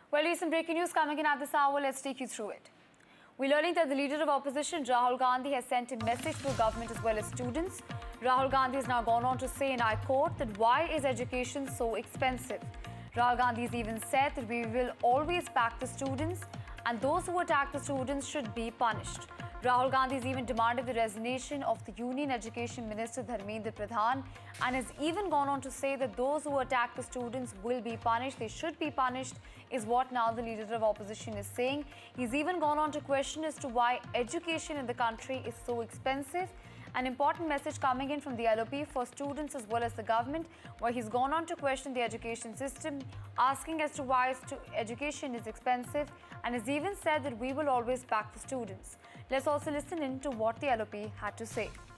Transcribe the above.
Well, recent breaking news coming in at this hour. Let's take you through it. We're learning that the leader of opposition, Rahul Gandhi, has sent a message to government as well as students. Rahul Gandhi has now gone on to say, and I quote, that why is education so expensive? Rahul Gandhi has even said that we will always back the students and those who attack the students should be punished. Rahul Gandhi has even demanded the resignation of the Union Education Minister Dharmendra Pradhan and has even gone on to say that those who attack the students will be punished. They should be punished, is what now the leader of opposition is saying. He's even gone on to question as to why education in the country is so expensive. An important message coming in from the LOP for students as well as the government, where he's gone on to question the education system, asking as to why education is expensive, and has even said that we will always back the students. Let's also listen in to what the LOP had to say.